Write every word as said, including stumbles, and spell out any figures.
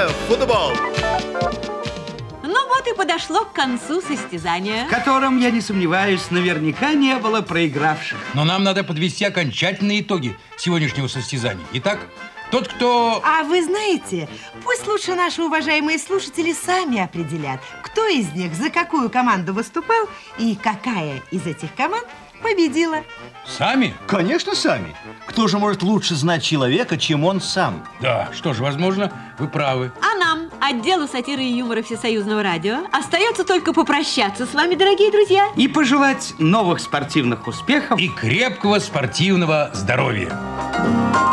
футбол. Ну вот и подошло к концу состязания. В котором, я не сомневаюсь, наверняка не было проигравших. Но нам надо подвести окончательные итоги сегодняшнего состязания. Итак, тот, кто... А вы знаете, пусть лучше наши уважаемые слушатели сами определят, кто из них за какую команду выступал и какая из этих команд победила. Сами? Конечно, сами. Кто же может лучше знать человека, чем он сам? Да, что ж, возможно, вы правы. А нам, отделу сатиры и юмора Всесоюзного радио, остается только попрощаться с вами, дорогие друзья. И пожелать новых спортивных успехов. И крепкого спортивного здоровья.